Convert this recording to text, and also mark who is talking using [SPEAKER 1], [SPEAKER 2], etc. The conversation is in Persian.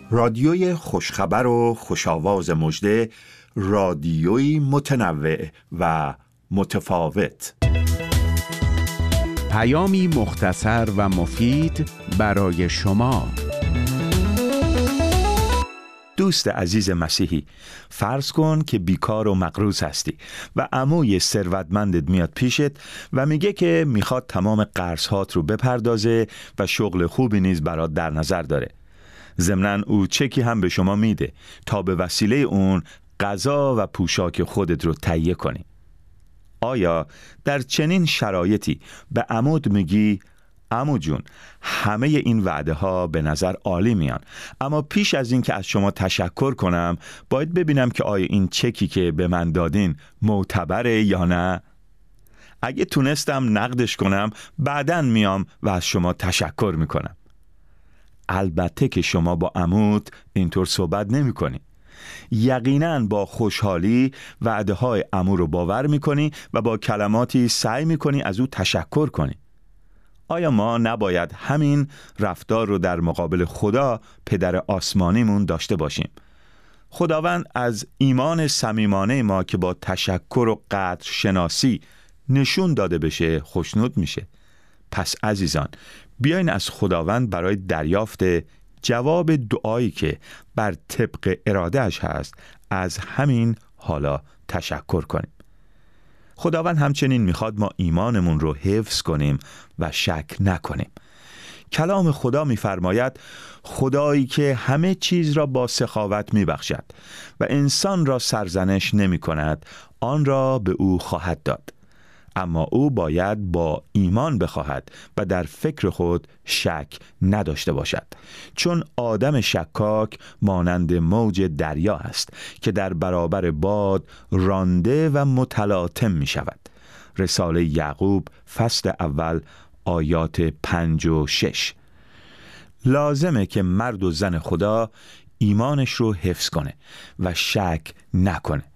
[SPEAKER 1] رادیوی خوشخبر و خوشاواز مژده، رادیویی متنوع و متفاوت.
[SPEAKER 2] پیامی مختصر و مفید برای شما.
[SPEAKER 1] دوست عزیز مسیحی، فرض کن که بیکار و مقروض هستی و عموی ثروتمندت میاد پیشت و میگه که میخواد تمام قرض‌هات رو بپردازه و شغل خوبی نیز برات در نظر داره. ضمناً او چکی هم به شما میده تا به وسیله اون غذا و پوشاک خودت رو تهیه کنی. آیا در چنین شرایطی به عمود میگی عمو جون، همه این وعده ها به نظر عالی میان، اما پیش از این که از شما تشکر کنم باید ببینم که آیا این چکی که به من دادین معتبره یا نه؟ اگه تونستم نقدش کنم بعداً میام و از شما تشکر میکنم. البته که شما با عموت اینطور صحبت نمی کنی. یقیناً با خوشحالی وعده های عمو رو باور می کنی و با کلماتی سعی می کنی از او تشکر کنی. آیا ما نباید همین رفتار رو در مقابل خدا پدر آسمانیمون داشته باشیم؟ خداوند از ایمان صمیمانه ما که با تشکر و قدر شناسی نشون داده بشه خوشنود میشه. پس عزیزان، بیاین از خداوند برای دریافت جواب دعایی که بر طبق ارادهش هست از همین حالا تشکر کنیم. خداوند همچنین میخواد ما ایمانمون رو حفظ کنیم و شک نکنیم. کلام خدا میفرماید خدایی که همه چیز را با سخاوت میبخشد و انسان را سرزنش نمی کند آن را به او خواهد داد. اما او باید با ایمان بخواهد و در فکر خود شک نداشته باشد، چون آدم شکاک مانند موج دریا است که در برابر باد رانده و متلاطم می شود. رساله یعقوب فصل اول آیات 5 و 6. لازمه که مرد و زن خدا ایمانش رو حفظ کنه و شک نکنه.